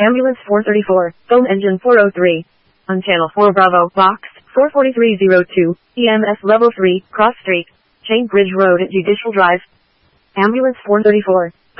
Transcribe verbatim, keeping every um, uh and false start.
Ambulance four thirty-four, phone engine four oh three. On channel four Bravo, box four forty-three oh two, E M S level three, Cross Street, Chain Bridge Road at Judicial Drive. Ambulance four thirty-four.